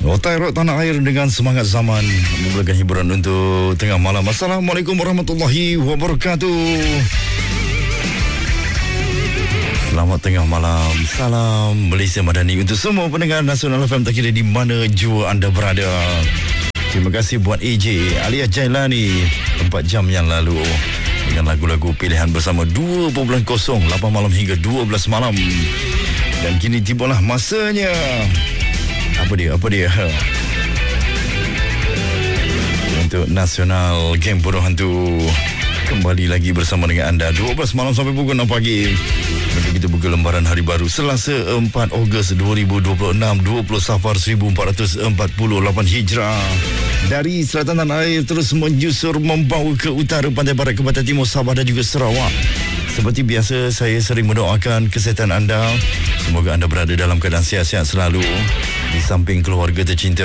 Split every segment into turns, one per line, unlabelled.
Otai Rock Tanah Air dengan semangat zaman memulakan hiburan untuk tengah malam. Assalamualaikum warahmatullahi wabarakatuh. Selamat tengah malam. Salam Malaysia Madani untuk semua pendengar Nasional FM tak kira di mana jua anda berada. Terima kasih buat AJ alias Jailani 4 jam yang lalu dengan lagu-lagu pilihan bersama 2.0 8 malam hingga 12 malam. Dan kini tibalah masanya. Apa dia? Untuk Nasional Game Bodoh Hantu kembali lagi bersama dengan anda 12 malam sampai pukul 6 pagi. Untuk kita buka lembaran hari baru Selasa 4 Ogos 2026 20 Safar 1448 Hijrah. Dari selatan tanah air terus menjusur membawa ke utara, pantai barat ke pantai timur Sabah dan juga Sarawak. Seperti biasa, saya sering mendoakan kesihatan anda. Semoga anda berada dalam keadaan sihat-sihat selalu di samping keluarga tercinta.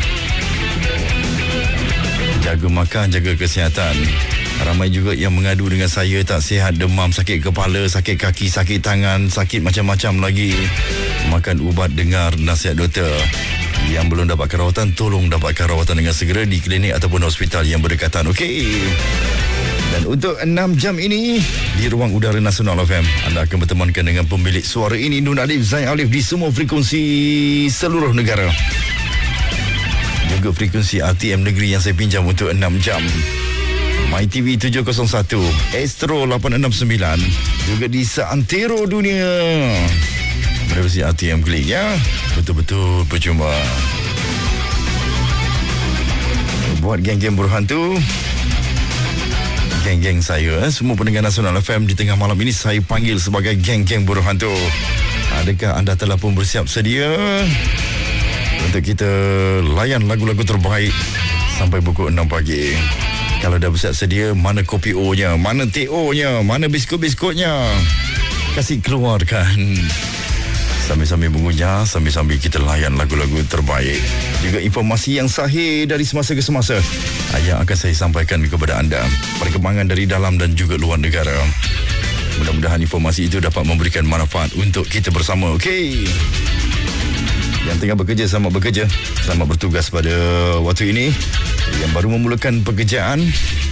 Jaga makan, jaga kesihatan. Ramai juga yang mengadu dengan saya tak sihat, demam, sakit kepala, sakit kaki, sakit tangan, sakit macam-macam lagi. Makan ubat, dengar nasihat doktor. Yang belum dapatkan rawatan, tolong dapatkan rawatan dengan segera di klinik ataupun hospital yang berdekatan. Okey. Dan untuk 6 jam ini di ruang udara Nasional FM, anda akan bertemankan dengan pemilik suara ini, Nun Alif Zain Alif, di semua frekuensi seluruh negara. Juga frekuensi RTM negeri yang saya pinjam untuk 6 jam. MyTV 701, Astro 869, juga di seantero dunia. Frekuensi RTM klik ya. Betul-betul percuma. Buat geng-geng berhantu, geng-geng saya, semua pendengar Nasional FM di tengah malam ini saya panggil sebagai geng-geng buruh hantu. Adakah anda telah pun bersiap sedia untuk kita layan lagu-lagu terbaik sampai pukul 6 pagi? Kalau dah bersiap sedia, mana kopi O-nya, mana teh O-nya, mana biskut-biskutnya? Kasih keluarkan. Sambil-sambil mengunyah, sambil-sambil kita layan lagu-lagu terbaik. Juga informasi yang sahih dari semasa ke semasa yang akan saya sampaikan kepada anda. Perkembangan dari dalam dan juga luar negara. Mudah-mudahan informasi itu dapat memberikan manfaat untuk kita bersama. Okey. Yang tengah bekerja, selamat bekerja. Selamat bertugas pada waktu ini. Yang baru memulakan pekerjaan,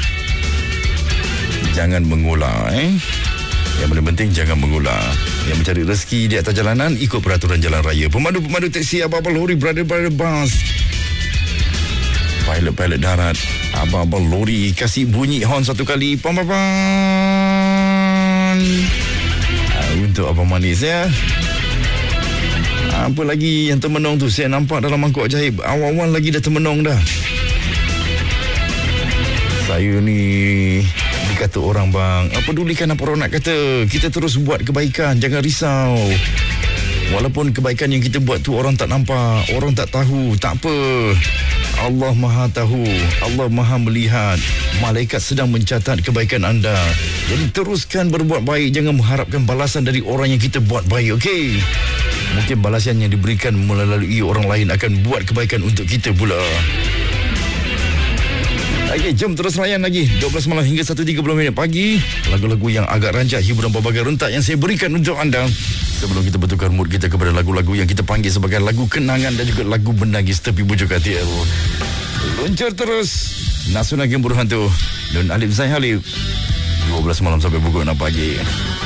jangan mengular. Yang paling penting jangan mengular. Yang mencari rezeki di atas jalanan, ikut peraturan jalan raya. Pemandu-pemandu teksi, abang-abang lori, brother-brother bus, pilot-pilot darat, abang-abang lori, kasih bunyi horn satu kali. Pam-pam-pam. Untuk abang manis ya. Apa lagi yang termenung tu? Saya nampak dalam mangkuk jahit awal-awal lagi dah termenung dah. Saya ni dikata orang, bang, pedulikan apa orang nak kata. Kita terus buat kebaikan, jangan risau. Walaupun kebaikan yang kita buat tu orang tak nampak, orang tak tahu, tak apa. Allah Maha tahu, Allah Maha melihat. Malaikat sedang mencatat kebaikan anda. Jadi teruskan berbuat baik, jangan mengharapkan balasan dari orang yang kita buat baik. Okey. Mungkin balasan yang diberikan melalui orang lain akan buat kebaikan untuk kita pula. Okey, jom terus layan lagi 12 malam hingga 1.30 pagi. Lagu-lagu yang agak rancak, hiburan berbagai rentak yang saya berikan untuk anda. Sebelum kita bertukar mood kita kepada lagu-lagu yang kita panggil sebagai lagu kenangan dan juga lagu menangis tepi bujur hati. Luncur terus Nasional Game Bodoh Hantu dan Alif Zain Alif 12 malam sampai pukul 6 pagi.